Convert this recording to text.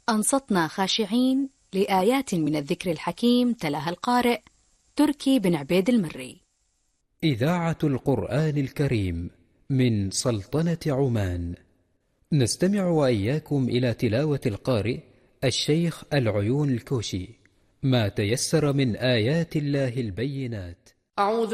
أنصتنا خاشعين لآيات من الذكر الحكيم تلاها القارئ تركي بن عبيد المري. إذاعة القرآن الكريم من سلطنة عمان، نستمع وإياكم إلى تلاوة القارئ الشيخ العيون الكوشي ما تيسر من آيات الله البينات. أعوذ